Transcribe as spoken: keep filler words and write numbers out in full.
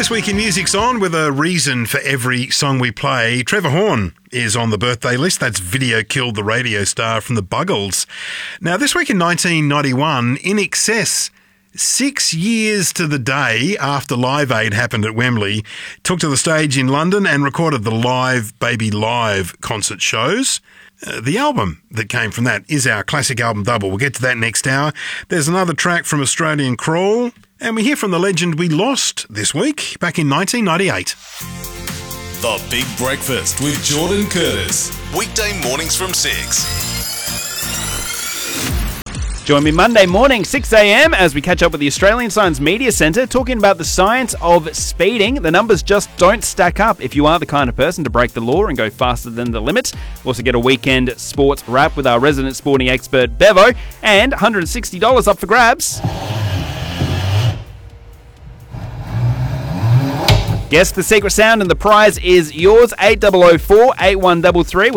This Week in Music's on with a reason for every song we play. Trevor Horn is on the birthday list. That's Video Killed the Radio star from the Buggles. Now, this week in nineteen ninety-one, In Excess, six years to the day after Live Aid happened at Wembley, took to the stage in London and recorded the Live Baby Live concert shows. Uh, the album that came from that is our classic album double. We'll get to that next hour. There's another track from Australian Crawl. And we hear from the legend we lost this week, back in nineteen ninety-eight. The Big Breakfast with Jordan Curtis. Weekday mornings from six. Join me Monday morning, six a.m, as we catch up with the Australian Science Media Centre, talking about the science of speeding. The numbers just don't stack up if you are the kind of person to break the law and go faster than the limit. We'll also get a weekend sports wrap with our resident sporting expert, Bevo, and one hundred sixty dollars up for grabs. Guess the secret sound and the prize is yours, eight oh oh four, eight one three three.